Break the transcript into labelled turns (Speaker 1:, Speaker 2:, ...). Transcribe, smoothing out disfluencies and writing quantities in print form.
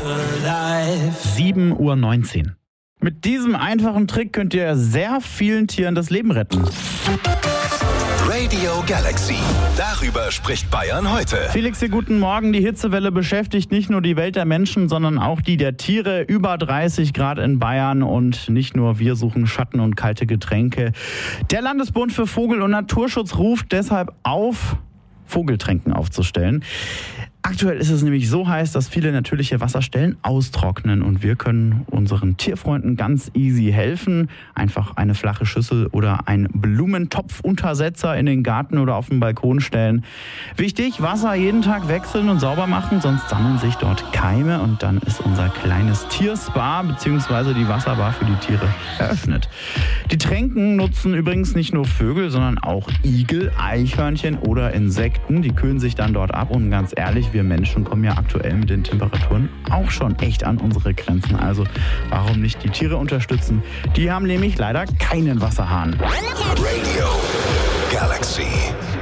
Speaker 1: 7:19 Uhr. Mit diesem einfachen Trick könnt ihr sehr vielen Tieren das Leben retten.
Speaker 2: Radio Galaxy. Darüber spricht Bayern heute.
Speaker 1: Felix, hier guten Morgen. Die Hitzewelle beschäftigt nicht nur die Welt der Menschen, sondern auch die der Tiere. Über 30 Grad in Bayern und nicht nur wir suchen Schatten und kalte Getränke. Der Landesbund für Vogel- und Naturschutz ruft deshalb auf, Vogeltränken aufzustellen. Aktuell ist es nämlich so heiß, dass viele natürliche Wasserstellen austrocknen und wir können unseren Tierfreunden ganz easy helfen. Einfach eine flache Schüssel oder ein Blumentopfuntersetzer in den Garten oder auf den Balkon stellen. Wichtig, Wasser jeden Tag wechseln und sauber machen, sonst sammeln sich dort Keime und dann ist unser kleines Tierspa bzw. die Wasserbar für die Tiere eröffnet. Die Tränken nutzen übrigens nicht nur Vögel, sondern auch Igel, Eichhörnchen oder Insekten. Die kühlen sich dann dort ab und ganz ehrlich, wir Menschen kommen ja aktuell mit den Temperaturen auch schon echt an unsere Grenzen. Also warum nicht die Tiere unterstützen? Die haben nämlich leider keinen Wasserhahn.
Speaker 2: Radio Galaxy.